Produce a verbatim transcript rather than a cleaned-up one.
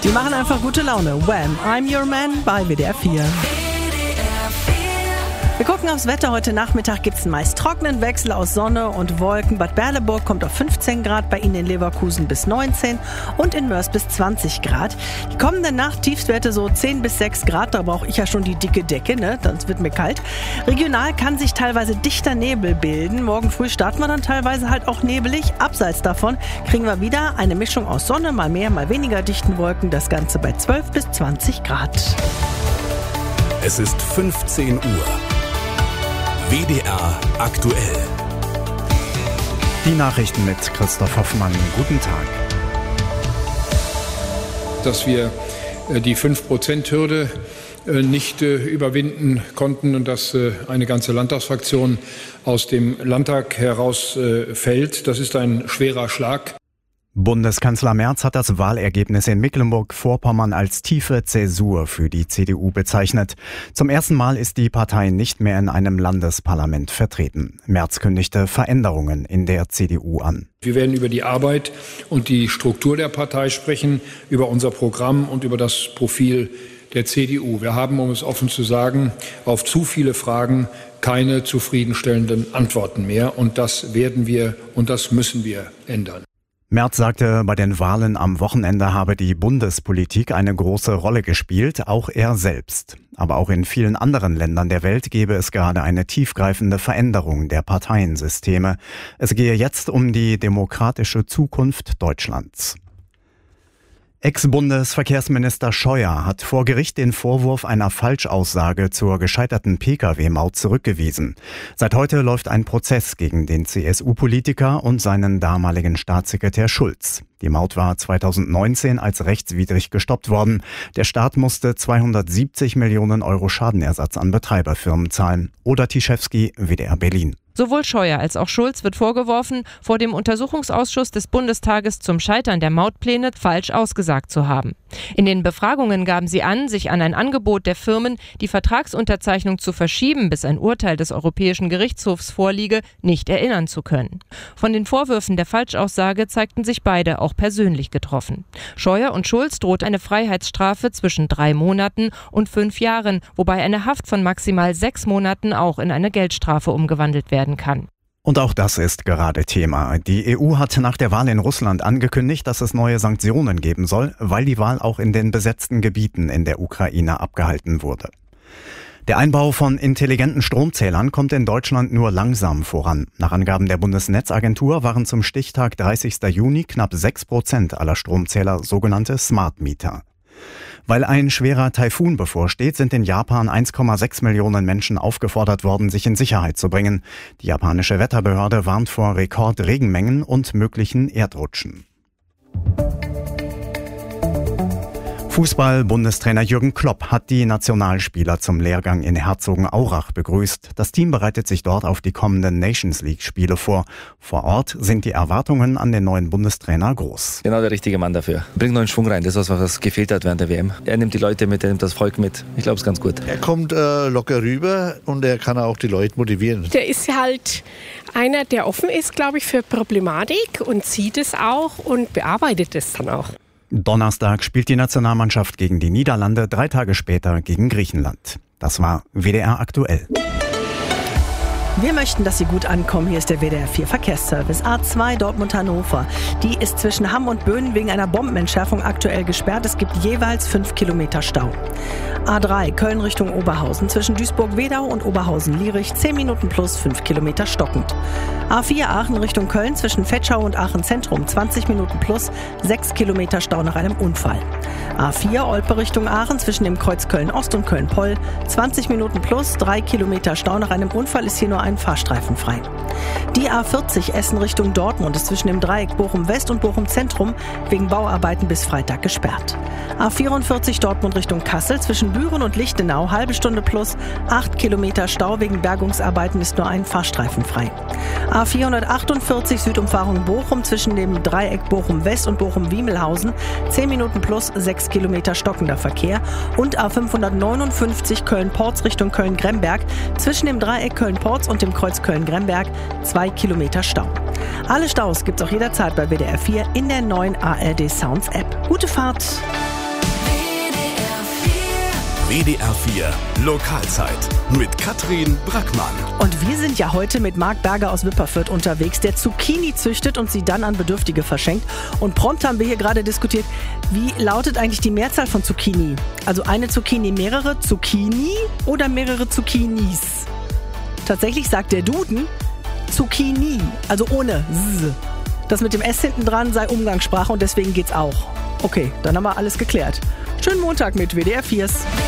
Die machen einfach gute Laune. Wham! I'm Your Man bei W D R vier. Wir gucken aufs Wetter. Heute Nachmittag gibt es einen meist trockenen Wechsel aus Sonne und Wolken. Bad Berleburg kommt auf fünfzehn Grad, bei Ihnen in Leverkusen bis neunzehn und in Mörs bis zwanzig Grad. Die kommende Nacht Tiefstwerte so zehn bis sechs Grad, da brauche ich ja schon die dicke Decke, ne? Sonst wird mir kalt. Regional kann sich teilweise dichter Nebel bilden. Morgen früh starten wir dann teilweise halt auch nebelig. Abseits davon kriegen wir wieder eine Mischung aus Sonne, mal mehr, mal weniger dichten Wolken. Das Ganze bei zwölf bis zwanzig Grad. Es ist fünfzehn Uhr. W D R aktuell. Die Nachrichten mit Christoph Hoffmann. Guten Tag. Dass wir die fünf Prozent Hürde nicht überwinden konnten und dass eine ganze Landtagsfraktion aus dem Landtag herausfällt, das ist ein schwerer Schlag. Bundeskanzler Merz hat das Wahlergebnis in Mecklenburg-Vorpommern als tiefe Zäsur für die C D U bezeichnet. Zum ersten Mal ist die Partei nicht mehr in einem Landesparlament vertreten. Merz kündigte Veränderungen in der C D U an. Wir werden über die Arbeit und die Struktur der Partei sprechen, über unser Programm und über das Profil der C D U. Wir haben, um es offen zu sagen, auf zu viele Fragen keine zufriedenstellenden Antworten mehr. Und das werden wir und das müssen wir ändern. Merz sagte, bei den Wahlen am Wochenende habe die Bundespolitik eine große Rolle gespielt, auch er selbst. Aber auch in vielen anderen Ländern der Welt gebe es gerade eine tiefgreifende Veränderung der Parteiensysteme. Es gehe jetzt um die demokratische Zukunft Deutschlands. Ex-Bundesverkehrsminister Scheuer hat vor Gericht den Vorwurf einer Falschaussage zur gescheiterten Pkw-Maut zurückgewiesen. Seit heute läuft ein Prozess gegen den C S U-Politiker und seinen damaligen Staatssekretär Schulz. Die Maut war zweitausendneunzehn als rechtswidrig gestoppt worden. Der Staat musste zweihundertsiebzig Millionen Euro Schadenersatz an Betreiberfirmen zahlen. Oda Tischewski, W D R Berlin. Sowohl Scheuer als auch Schulz wird vorgeworfen, vor dem Untersuchungsausschuss des Bundestages zum Scheitern der Mautpläne falsch ausgesagt zu haben. In den Befragungen gaben sie an, sich an ein Angebot der Firmen, die Vertragsunterzeichnung zu verschieben, bis ein Urteil des Europäischen Gerichtshofs vorliege, nicht erinnern zu können. Von den Vorwürfen der Falschaussage zeigten sich beide auch persönlich getroffen. Scheuer und Schulz droht eine Freiheitsstrafe zwischen drei Monaten und fünf Jahren, wobei eine Haft von maximal sechs Monaten auch in eine Geldstrafe umgewandelt werden kann. Und auch das ist gerade Thema. Die E U hat nach der Wahl in Russland angekündigt, dass es neue Sanktionen geben soll, weil die Wahl auch in den besetzten Gebieten in der Ukraine abgehalten wurde. Der Einbau von intelligenten Stromzählern kommt in Deutschland nur langsam voran. Nach Angaben der Bundesnetzagentur waren zum Stichtag dreißigsten Juni knapp sechs Prozent aller Stromzähler sogenannte Smart Meter. Weil ein schwerer Taifun bevorsteht, sind in Japan eins Komma sechs Millionen Menschen aufgefordert worden, sich in Sicherheit zu bringen. Die japanische Wetterbehörde warnt vor Rekordregenmengen und möglichen Erdrutschen. Fußball-Bundestrainer Jürgen Klopp hat die Nationalspieler zum Lehrgang in Herzogenaurach begrüßt. Das Team bereitet sich dort auf die kommenden Nations-League-Spiele vor. Vor Ort sind die Erwartungen an den neuen Bundestrainer groß. Genau der richtige Mann dafür. Bringt neuen Schwung rein, das ist was, was gefehlt hat während der W M. Er nimmt die Leute mit, er nimmt das Volk mit. Ich glaube, es ist ganz gut. Er kommt äh, locker rüber und er kann auch die Leute motivieren. Der ist halt einer, der offen ist, glaube ich, für Problematik und sieht es auch und bearbeitet es dann auch. Donnerstag spielt die Nationalmannschaft gegen die Niederlande, drei Tage später gegen Griechenland. Das war W D R aktuell. Wir möchten, dass Sie gut ankommen. Hier ist der W D R vier Verkehrsservice. A zwei Dortmund-Hannover. Die ist zwischen Hamm und Böhnen wegen einer Bombenentschärfung aktuell gesperrt. Es gibt jeweils fünf Kilometer Stau. A drei Köln Richtung Oberhausen. Zwischen Duisburg-Wedau und Oberhausen-Lierich zehn Minuten plus fünf Kilometer stockend. A vier Aachen Richtung Köln. Zwischen Vetschau und Aachen Zentrum zwanzig Minuten plus sechs Kilometer Stau nach einem Unfall. A vier Olpe Richtung Aachen. Zwischen dem Kreuz Köln-Ost und Köln-Poll zwanzig Minuten plus drei Kilometer Stau nach einem Unfall. Ist hier nur ein Fahrstreifen frei. Die A vierzig Essen Richtung Dortmund ist zwischen dem Dreieck Bochum-West und Bochum-Zentrum wegen Bauarbeiten bis Freitag gesperrt. A vierundvierzig Dortmund Richtung Kassel zwischen Büren und Lichtenau halbe Stunde plus acht Kilometer Stau wegen Bergungsarbeiten ist nur ein Fahrstreifen frei. A vierhundertachtundvierzig Südumfahrung Bochum zwischen dem Dreieck Bochum-West und Bochum-Wiemelhausen zehn Minuten plus sechs Kilometer stockender Verkehr und A fünfhundertneunundfünfzig Köln-Porz Richtung Köln-Gremberg zwischen dem Dreieck Köln-Porz und dem Kreuz Köln-Gremberg zwei Kilometer Stau. Alle Staus gibt's auch jederzeit bei W D R vier in der neuen A R D Sounds App. Gute Fahrt! W D R vier Lokalzeit mit Katrin Brackmann. Und wir sind ja heute mit Marc Berger aus Wipperfürth unterwegs, der Zucchini züchtet und sie dann an Bedürftige verschenkt. Und prompt haben wir hier gerade diskutiert, wie lautet eigentlich die Mehrzahl von Zucchini? Also eine Zucchini, mehrere Zucchini oder mehrere Zucchinis? Tatsächlich sagt der Duden Zucchini, also ohne S. Das mit dem S hinten dran sei Umgangssprache und deswegen geht's auch. Okay, dann haben wir alles geklärt. Schönen Montag mit W D R vier.